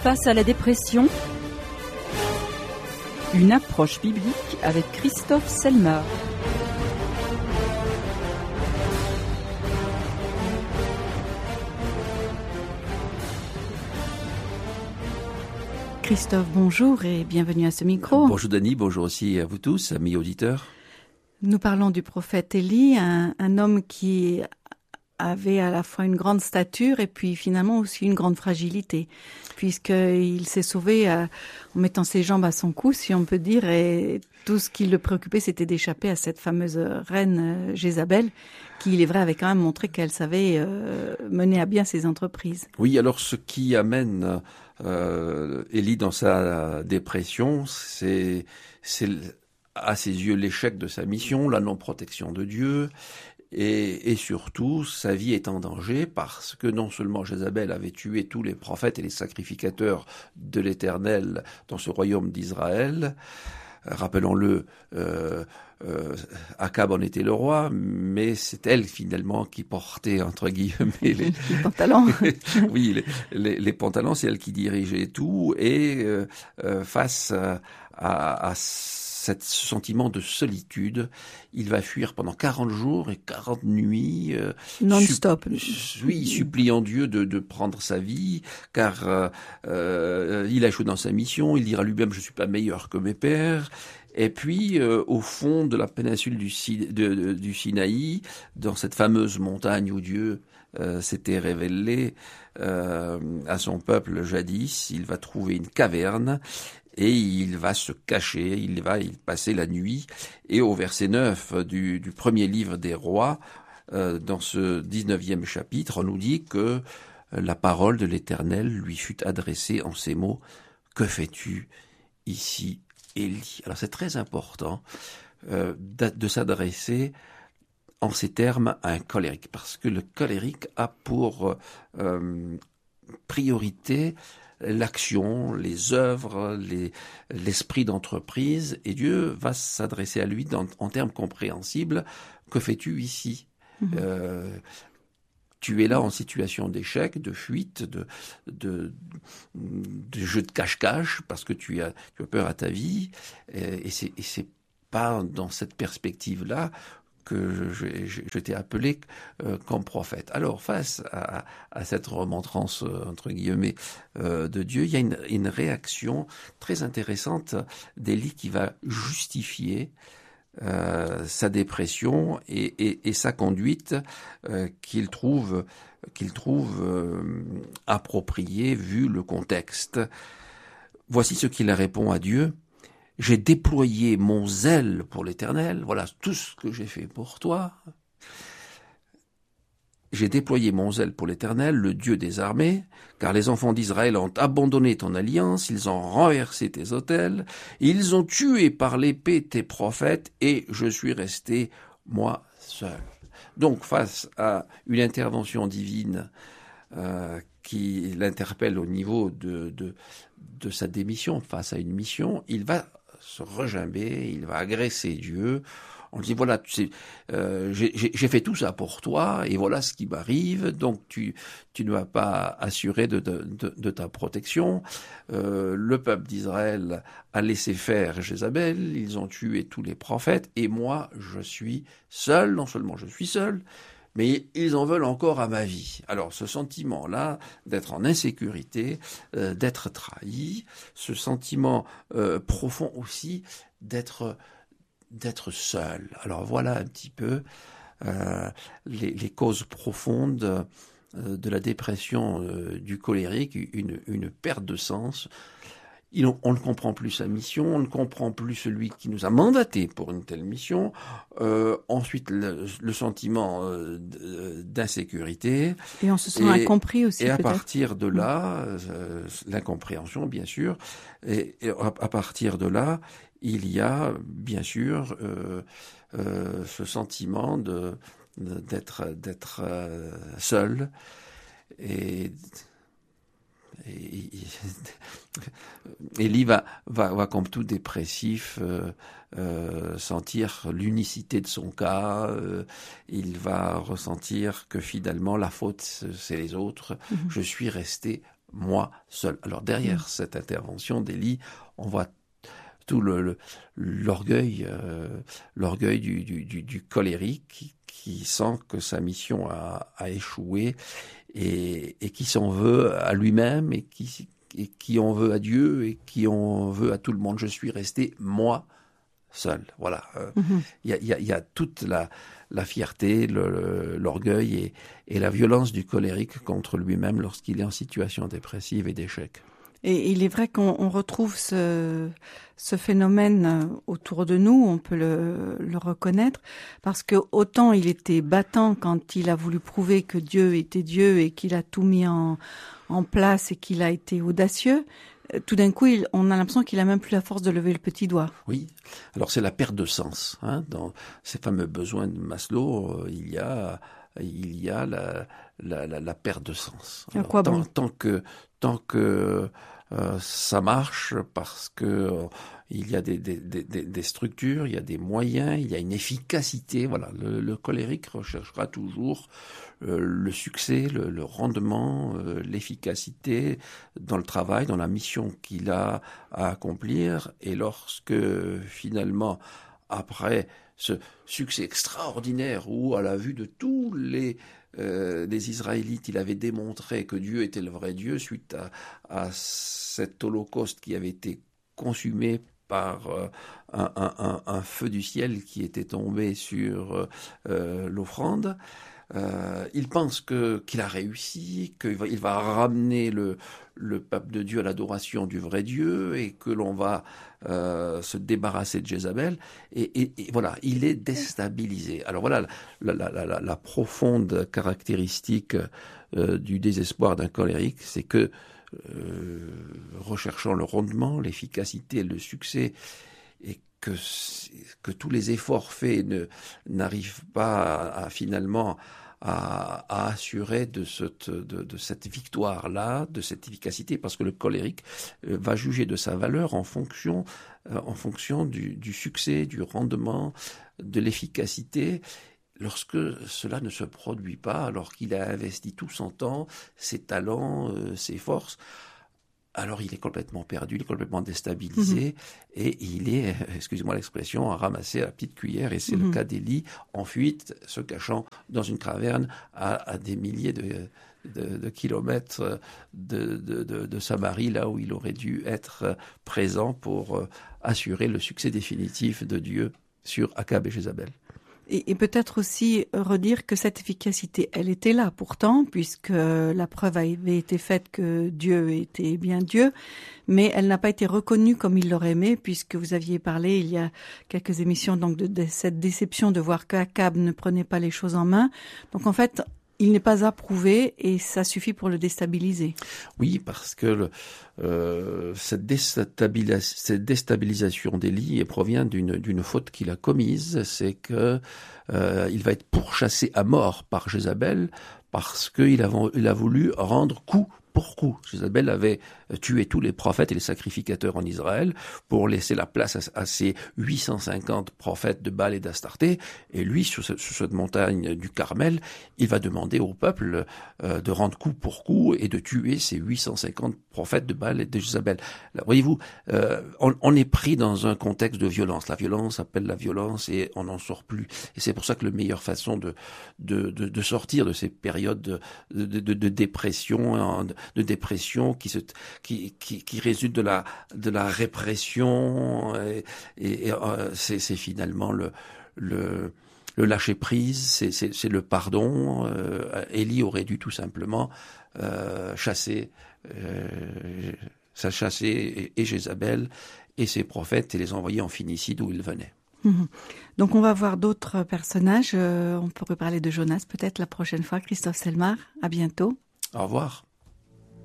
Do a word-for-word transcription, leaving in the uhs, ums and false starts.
Face à la dépression, une approche biblique avec Christophe Selmar. Christophe, bonjour et bienvenue à ce micro. Bonjour Dany, bonjour aussi à vous tous, amis auditeurs. Nous parlons du prophète Élie, un, un homme qui avait à la fois une grande stature et puis finalement aussi une grande fragilité, puisqu'il s'est sauvé à, en mettant ses jambes à son cou, si on peut dire, et tout ce qui le préoccupait, c'était d'échapper à cette fameuse reine Jézabel, qui, il est vrai, avait quand même montré qu'elle savait euh, mener à bien ses entreprises. Oui, alors ce qui amène euh, Élie dans sa dépression, c'est, c'est à ses yeux l'échec de sa mission, la non-protection de Dieu. Et, et surtout, sa vie est en danger parce que non seulement Jézabel avait tué tous les prophètes et les sacrificateurs de l'Éternel dans ce royaume d'Israël. Rappelons-le, euh, euh, Akab en était le roi, mais c'est elle finalement qui portait, entre guillemets, les, les pantalons. oui, les, les, les pantalons, c'est elle qui dirigeait tout. Et euh, euh, face à, à, à ce sentiment de solitude, il va fuir pendant quarante jours et quarante nuits. Euh, Non-stop. Su- oui, suppliant Dieu de, de prendre sa vie, car euh, euh, il a échoué dans sa mission. Il dira lui-même, je suis pas meilleur que mes pères. Et puis, euh, au fond de la péninsule du, Si- de, de, du Sinaï, dans cette fameuse montagne où Dieu euh, s'était révélé euh, à son peuple jadis, il va trouver une caverne. Et il va se cacher, il va y passer la nuit. Et au verset neuf du, du premier livre des rois, euh, dans ce dix-neuvième chapitre, on nous dit que la parole de l'Éternel lui fut adressée en ces mots. « Que fais-tu ici, Élie ?» Alors c'est très important euh, de, de s'adresser en ces termes à un colérique, parce que le colérique a pour euh, priorité l'action, les œuvres, les, l'esprit d'entreprise, et Dieu va s'adresser à lui dans, en termes compréhensibles. Que fais-tu ici ? Mmh. euh, Tu es là en situation d'échec, de fuite, de, de, de jeu de cache-cache, parce que tu as, tu as peur à ta vie, et, et, c'est, et c'est pas dans cette perspective-là que je, je, je t'ai appelé euh, comme prophète. Alors, face à, à cette remontrance, euh, entre guillemets, euh, de Dieu, il y a une, une réaction très intéressante d'Élie qui va justifier euh, sa dépression et, et, et sa conduite euh, qu'il trouve, qu'il trouve euh, appropriée vu le contexte. Voici ce qu'il répond à Dieu. J'ai déployé mon zèle pour l'Éternel, voilà tout ce que j'ai fait pour toi. J'ai déployé mon zèle pour l'Éternel, le Dieu des armées, car les enfants d'Israël ont abandonné ton alliance, ils ont renversé tes autels, ils ont tué par l'épée tes prophètes, et je suis resté, moi, seul. Donc, face à une intervention divine euh, qui l'interpelle au niveau de, de, de sa démission, face à une mission, il va se regimber, il va agresser Dieu. On dit voilà, tu sais, euh, j'ai, j'ai fait tout ça pour toi et voilà ce qui m'arrive. Donc tu tu ne vas pas assurer de de, de, de ta protection. Euh, le peuple d'Israël a laissé faire Jézabel, ils ont tué tous les prophètes et moi je suis seul. Non seulement je suis seul, mais ils en veulent encore à ma vie. Alors ce sentiment-là d'être en insécurité, euh, d'être trahi, ce sentiment euh, profond aussi d'être d'être seul. Alors voilà un petit peu euh, les, les causes profondes euh, de la dépression euh, du colérique, une, une perte de sens. Il, on ne comprend plus sa mission, on ne comprend plus celui qui nous a mandaté pour une telle mission. Euh, ensuite, le, le sentiment euh, d'insécurité. Et on se sent et, incompris aussi, Et à peut-être. partir de là, euh, l'incompréhension, bien sûr. Et, et à, à partir de là, il y a, bien sûr, euh, euh, ce sentiment de, de d'être, d'être euh, seul et Et, Élie va, va, va, comme tout dépressif, euh, euh, sentir l'unicité de son cas. Euh, il va ressentir que finalement la faute, c'est les autres. Mmh. Je suis resté moi seul. Alors derrière mmh. cette intervention d'Élie, on voit tout le, le l'orgueil, euh, l'orgueil du, du, du, du colérique qui, qui sent que sa mission a, a échoué et, et qui s'en veut à lui-même et qui, et qui en veut à Dieu et qui en veut à tout le monde. Je suis resté moi seul. Voilà. Il mmh. y, a, y, a, y a toute la, la fierté, le, le, l'orgueil et, et la violence du colérique contre lui-même lorsqu'il est en situation dépressive et d'échec. Et il est vrai qu'on on retrouve ce, ce phénomène autour de nous, on peut le, le reconnaître, parce que autant il était battant quand il a voulu prouver que Dieu était Dieu et qu'il a tout mis en, en place et qu'il a été audacieux, tout d'un coup, il, on a l'impression qu'il a même plus la force de lever le petit doigt. Oui, alors c'est la perte de sens. Hein. Dans ces fameux besoins de Maslow, euh, il y a, il y a la, la, la, la perte de sens. Alors, quoi tant, bon tant que, tant que euh, ça marche, parce que euh, il y a des, des, des, des structures, il y a des moyens, il y a une efficacité. Voilà, le, le colérique recherchera toujours euh, le succès, le, le rendement, euh, l'efficacité dans le travail, dans la mission qu'il a à accomplir. Et lorsque finalement, après ce succès extraordinaire où, à la vue de tous les Euh, des Israélites, il avait démontré que Dieu était le vrai Dieu suite à, à cet holocauste qui avait été consumé par euh, un, un, un feu du ciel qui était tombé sur euh, l'offrande. Euh, il pense que qu'il a réussi, qu'il va, il va ramener le, le peuple de Dieu à l'adoration du vrai Dieu et que l'on va euh, se débarrasser de Jézabel. Et, et, et voilà, il est déstabilisé. Alors voilà la, la, la, la, la profonde caractéristique euh, du désespoir d'un colérique, c'est que euh, recherchant le rendement, l'efficacité, le succès, et que, que tous les efforts faits ne, n'arrivent pas à, à finalement à, à assurer de cette, de, de cette victoire-là, de cette efficacité, parce que le colérique euh, va juger de sa valeur en fonction, euh, en fonction du, du succès, du rendement, de l'efficacité. Lorsque cela ne se produit pas, alors qu'il a investi tout son temps, ses talents, euh, ses forces, alors il est complètement perdu, il est complètement déstabilisé, mmh. et il est, excusez-moi l'expression, à ramasser à la petite cuillère, et c'est mmh. le cas d'Élie, en fuite, se cachant dans une caverne à, à des milliers de, de, de kilomètres de, de, de, de Samarie, là où il aurait dû être présent pour assurer le succès définitif de Dieu sur Akab et Jézabel. Et, et peut-être aussi redire que cette efficacité, elle était là pourtant, puisque la preuve avait été faite que Dieu était bien Dieu, mais elle n'a pas été reconnue comme il l'aurait aimé, puisque vous aviez parlé il y a quelques émissions donc de, de cette déception de voir qu'Akab ne prenait pas les choses en main. Donc en fait, il n'est pas approuvé et ça suffit pour le déstabiliser. Oui, parce que le, euh, cette, déstabilis- cette déstabilisation d'Élie provient d'une, d'une faute qu'il a commise, c'est que euh, il va être pourchassé à mort par Jézabel parce qu'il a, il a voulu rendre coup pour coup. Jézabel avait tué tous les prophètes et les sacrificateurs en Israël pour laisser la place à, à ces huit cent cinquante prophètes de Baal et d'Astarté. Et lui, sur, ce, sur cette montagne du Carmel, il va demander au peuple euh, de rendre coup pour coup et de tuer ces huit cent cinquante prophètes de Baal et de Jézabel. Là, voyez-vous, euh, on, on est pris dans un contexte de violence. La violence appelle la violence et on n'en sort plus. Et c'est pour ça que la meilleure façon de, de, de, de sortir de ces périodes de, de, de, de dépression, de, de dépression qui se qui qui qui résulte de la de la répression et, et, et euh, c'est c'est finalement le le le lâcher prise, c'est c'est c'est le pardon. Euh, Élie aurait dû tout simplement euh, chasser euh, ça chasser et, et Jézabel et ses prophètes et les envoyer en Phénicie d'où ils venaient. Mmh. Donc on va voir d'autres personnages. Euh, on pourrait parler de Jonas peut-être la prochaine fois. Christophe Selmar, à bientôt. Au revoir.